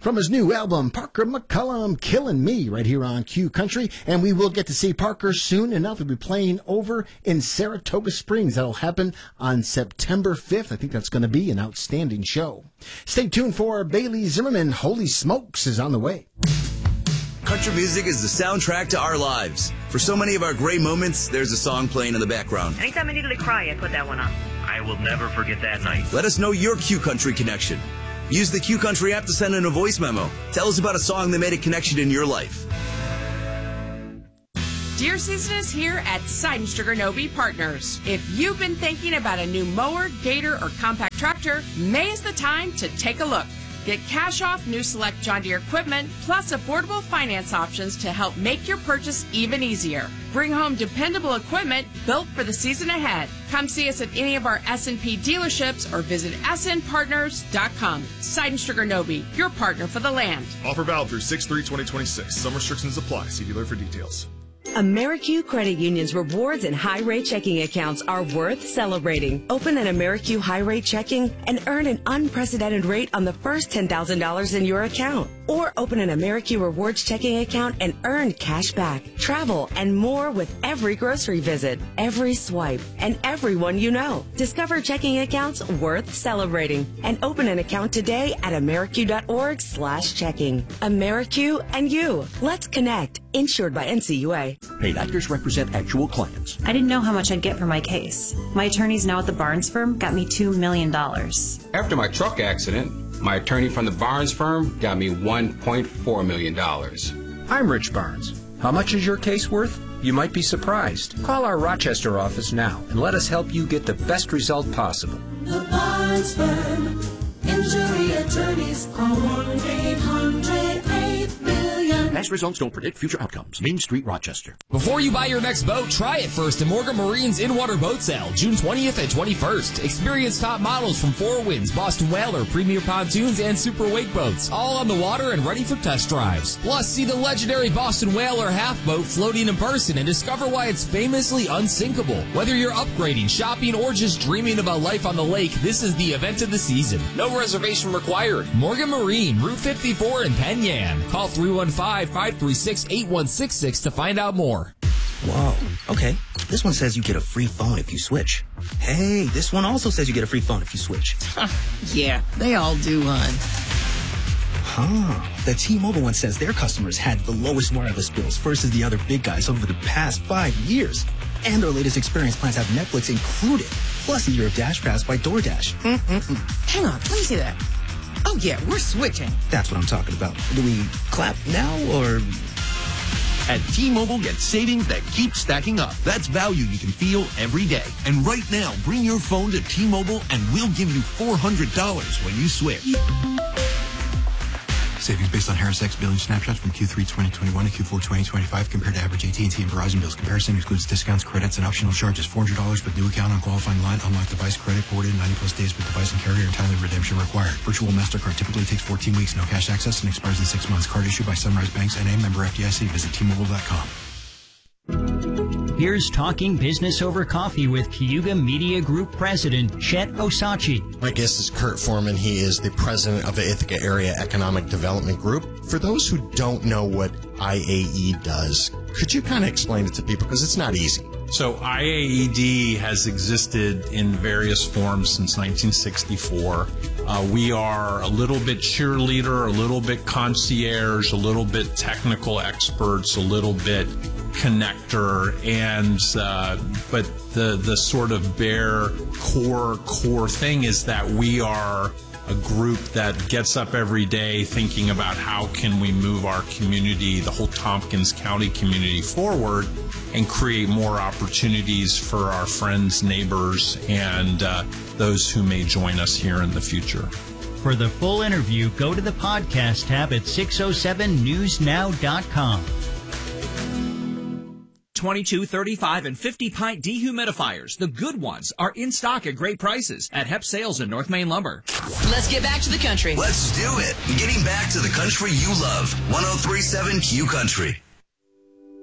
from his new album, Parker McCollum, Killing Me, right here on Q Country. And we will get to see Parker soon enough. He'll be playing over in Saratoga Springs. That'll happen on September 5th. I think that's going to be an outstanding show. Stay tuned for Bailey Zimmerman. Holy Smokes is on the way. Country music is the soundtrack to our lives. For so many of our great moments, there's a song playing in the background. Anytime I needed to cry, I put that one on. I will never forget that night. Let us know your Q Country connection. Use the Q Country app to send in a voice memo. Tell us about a song that made a connection in your life. Deer season is here at Seidenstricker Nobe Partners. If you've been thinking about a new mower, gator, or compact tractor, May is the time to take a look. Get cash off new select John Deere equipment, plus affordable finance options to help make your purchase even easier. Bring home dependable equipment built for the season ahead. Come see us at any of our S&P dealerships or visit snpartners.com. Seidenstricker Nobe, your partner for the land. Offer valid through 6/3/2026. Some restrictions apply. See dealer for details. AmeriQ Credit Union's rewards and high-rate checking accounts are worth celebrating. Open an AmeriQ high-rate checking and earn an unprecedented rate on the first $10,000 in your account. Or open an AmeriQ Rewards checking account and earn cash back, travel, and more with every grocery visit, every swipe, and everyone you know. Discover checking accounts worth celebrating and open an account today at ameriq.org/checking. AmeriQ and you. Let's connect. Insured by NCUA. Paid actors represent actual clients. I didn't know how much I'd get for my case. My attorneys now at the Barnes firm got me $2 million. After my truck accident, my attorney from the Barnes firm got me $1.4 million. I'm Rich Barnes. How much is your case worth? You might be surprised. Call our Rochester office now and let us help you get the best result possible. The Barnes firm. Injury attorneys. Call 1-800-8-million. Past results don't predict future outcomes. Main Street, Rochester. Before you buy your next boat, try it first at Morgan Marine's In-Water Boat Sale, June 20th and 21st. Experience top models from Four Winds, Boston Whaler, Premier Pontoons, and Super Wake Boats, all on the water and ready for test drives. Plus, see the legendary Boston Whaler half boat floating in person and discover why it's famously unsinkable. Whether you're upgrading, shopping, or just dreaming about life on the lake, this is the event of the season. No reservation required. Morgan Marine, Route 54 in Penn Yan. Call 315-536-8166 to find out more. Whoa, okay. This one says you get a free phone if you switch. Hey, this one also says you get a free phone if you switch. Yeah, they all do, hon. The T-Mobile one says their customers had the lowest wireless bills versus the other big guys over the past 5 years. And their latest experience plans have Netflix included, plus a year of Dash Pass by DoorDash. Hang on, let me see that. Oh, yeah, we're switching. That's what I'm talking about. Do we clap now, or... At T-Mobile, get savings that keep stacking up. That's value you can feel every day. And right now, bring your phone to T-Mobile and we'll give you $400 when you switch. Savings based on Harris X billing snapshots from Q3 2021 to Q4 2025 compared to average AT&T and Verizon bills. Comparison excludes discounts, credits, and optional charges. $400 with new account on qualifying line. Unlocked device credit forwarded 90-plus days with device and carrier. Entirely redemption required. Virtual MasterCard typically takes 14 weeks. No cash access and expires in 6 months. Card issued by Sunrise Banks N.A. member FDIC. Visit T-Mobile.com. Here's Talking Business Over Coffee with Cayuga Media Group President Chet Osachi. My guest is Kurt Foreman. He is the president of the Ithaca Area Economic Development Group. For those who don't know what IAE does, could you kind of explain it to people? Because it's not easy. So IAED has existed in various forms since 1964. We are a little bit cheerleader, a little bit concierge, a little bit technical experts, a little bit connector, and but the sort of bare core thing is that we are a group that gets up every day thinking about how can we move our community, the whole Tompkins County community, forward and create more opportunities for our friends, neighbors, and those who may join us here in the future. For the full interview, go to the podcast tab at 607newsnow.com. 22, 35, and 50-pint dehumidifiers. The good ones are in stock at great prices at Hep Sales and North Main Lumber. Let's get back to the country. Let's do it. Getting back to the country you love. 103.7 Q Country.